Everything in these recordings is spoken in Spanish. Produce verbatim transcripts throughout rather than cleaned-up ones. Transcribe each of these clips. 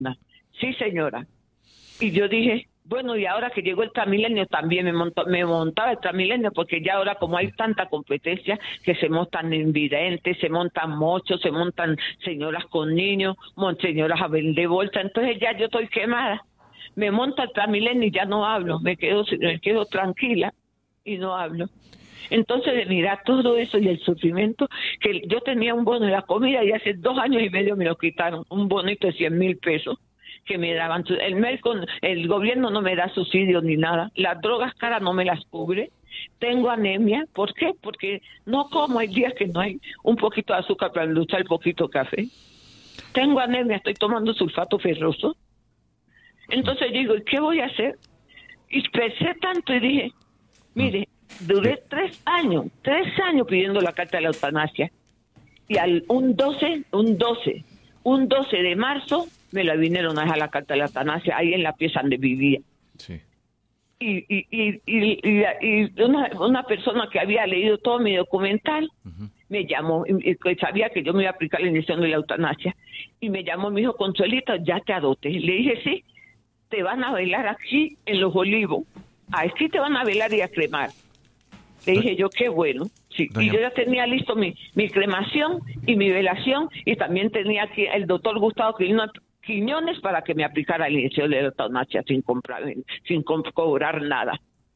Sí, señora. Y yo dije, bueno, y ahora que llegó el Transmilenio también me, montó, me montaba el Transmilenio, porque ya ahora como hay tanta competencia que se montan invidentes, se montan mochos, se montan señoras con niños, señoras a vender bolsa, entonces ya yo estoy quemada. Me monta el Transmilenio y ya no hablo, me quedo, me quedo tranquila y no hablo. Entonces, mira, todo eso y el sufrimiento, que yo tenía un bono de la comida y hace dos años y medio me lo quitaron, un bonito de cien mil pesos que me daban. El médico, el gobierno no me da subsidios ni nada, las drogas caras no me las cubre, tengo anemia. ¿Por qué? Porque no como, hay días que no hay un poquito de azúcar para endulzar el poquito de café. Tengo anemia, estoy tomando sulfato ferroso. Entonces digo, ¿y qué voy a hacer? Y pensé tanto y dije, mire, duré tres años, tres años pidiendo la carta de la eutanasia. Y al un doce, un doce, un doce de marzo me la vinieron a dejar la carta de la eutanasia ahí en la pieza donde vivía. Sí. Y, y, y, y, y, y una, una persona que había leído todo mi documental uh-huh. me llamó, y, y sabía que yo me iba a aplicar la inyección de la eutanasia, y me llamó y me dijo, Consuelita, ya te adopté. Le dije, sí, te van a velar aquí en Los Olivos, aquí te van a velar y a cremar. Le dije yo, qué bueno. Sí. Y yo ya tenía listo mi, mi cremación y mi velación, y también tenía aquí el doctor Gustavo Quiñones para que me aplicara la inyección de la eutanasia sin comprar, sin cobrar nada.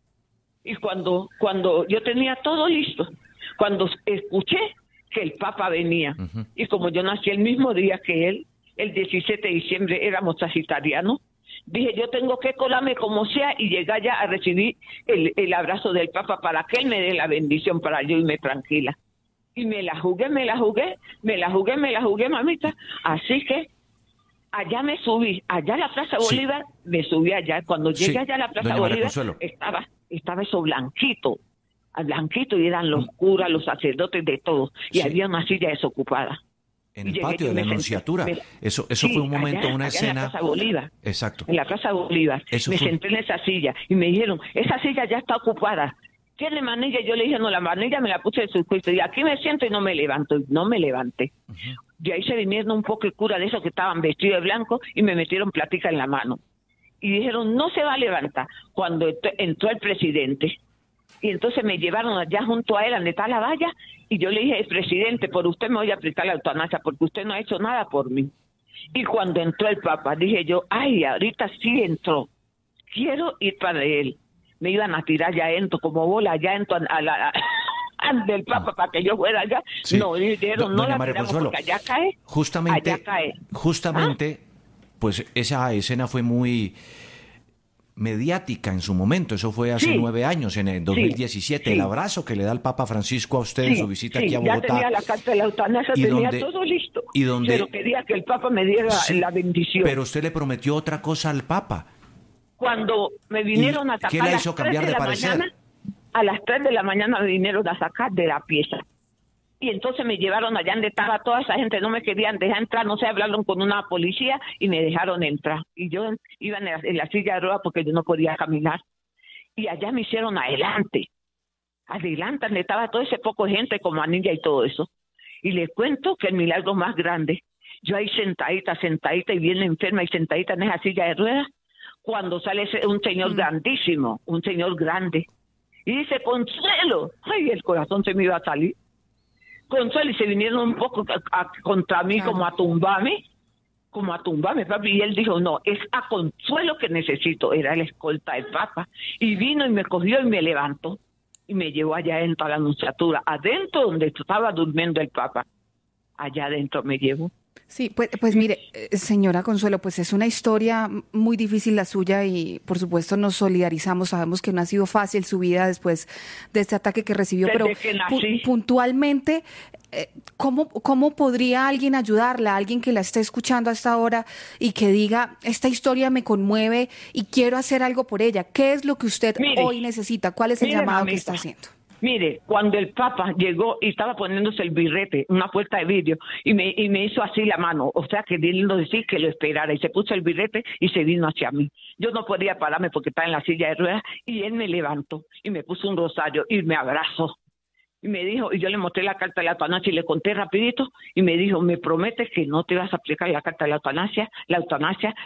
Y cuando, cuando yo tenía todo listo, cuando escuché que el Papa venía, uh-huh. y como yo nací el mismo día que él, el diecisiete de diciembre, éramos sagitarianos, dije, yo tengo que colarme como sea y llegar ya a recibir el, el abrazo del Papa para que él me dé la bendición para yo irme tranquila. Y me la jugué, me la jugué, me la jugué, me la jugué, mamita. Así que allá me subí, allá a la Plaza Bolívar, sí. me subí allá. Cuando llegué sí. allá a la Plaza Bolívar, estaba, estaba eso blanquito, blanquito, y eran los curas, los sacerdotes, de todo. Y sí. había una silla desocupada. En el patio de la Anunciatura. Me, eso eso sí, fue un momento, allá, una allá escena. En la Plaza Bolívar. Exacto. En la Plaza Bolívar. Eso me fue... senté en esa silla y me dijeron, esa silla ya está ocupada. ¿Tiene manilla? Yo le dije, no, la manilla me la puse de circuito. Y aquí me siento y no me levanto. Y no me levanté. Uh-huh. Y ahí se vinieron un poco el cura de esos que estaban vestidos de blanco y me metieron platica en la mano. Y dijeron, no se va a levantar. Cuando entró el presidente. Y entonces me llevaron allá junto a él, donde está la valla, y yo le dije, presidente, por usted me voy a aplicar la eutanasia, porque usted no ha hecho nada por mí. Y cuando entró el Papa, dije yo, ay, ahorita sí entró, quiero ir para él. Me iban a tirar ya adentro, como bola, allá adentro, a la, a, del Papa, para que yo fuera allá. Sí. No, dijeron, Do, no doña la María tiramos Consuelo, porque allá cae, justamente, allá cae. Justamente, ¿Ah? pues esa escena fue muy mediática en su momento, eso fue hace sí. nueve años, en el dos mil diecisiete, sí. el abrazo que le da el Papa Francisco a usted sí. en su visita sí. aquí a Bogotá. Ya tenía la carta de la eutanasia, y tenía donde, todo listo, y donde, pero quería que el Papa me diera sí, la bendición. Pero usted le prometió otra cosa al Papa. Cuando me vinieron a sacar ¿qué la hizo cambiar de, de parecer? Mañana, a las tres de la mañana me vinieron a sacar de la pieza. Y entonces me llevaron allá donde estaba toda esa gente, no me querían dejar entrar, no sé, hablaron con una policía y me dejaron entrar. Y yo iba en la, en la silla de ruedas porque yo no podía caminar. Y allá me hicieron adelante, adelante, donde estaba todo ese poco de gente como anilla y todo eso. Y les cuento que el milagro más grande, yo ahí sentadita, sentadita y bien enferma y sentadita en esa silla de ruedas, cuando sale ese, un señor mm. grandísimo, un señor grande, y dice, Consuelo, ay, el corazón se me iba a salir. Consuelo, y se vinieron un poco a, a, contra mí, claro. como a tumbarme, como a tumbarme, papi, y él dijo, no, es a Consuelo que necesito, era el escolta del Papa, y vino y me cogió y me levantó, y me llevó allá adentro a la Anunciatura, adentro donde estaba durmiendo el Papa, allá adentro me llevó. Sí, pues, pues mire, señora Consuelo, pues es una historia muy difícil la suya y por supuesto nos solidarizamos, sabemos que no ha sido fácil su vida después de este ataque que recibió, Desde pero que pu- puntualmente, eh, ¿cómo, ¿cómo podría alguien ayudarla, alguien que la esté escuchando hasta ahora y que diga, esta historia me conmueve y quiero hacer algo por ella? ¿Qué es lo que usted mire, hoy necesita? ¿Cuál es el mire, llamado mamita. que está haciendo? Mire, cuando el Papa llegó y estaba poniéndose el birrete, una puerta de vidrio, y me, y me hizo así la mano, o sea, queriendo decir que lo esperara, y se puso el birrete y se vino hacia mí. Yo no podía pararme porque estaba en la silla de ruedas, y él me levantó y me puso un rosario y me abrazó. Y me dijo, y yo le mostré la carta de la eutanasia y le conté rapidito, y me dijo, ¿me prometes que no te vas a aplicar la carta de la eutanasia? La eutanasia,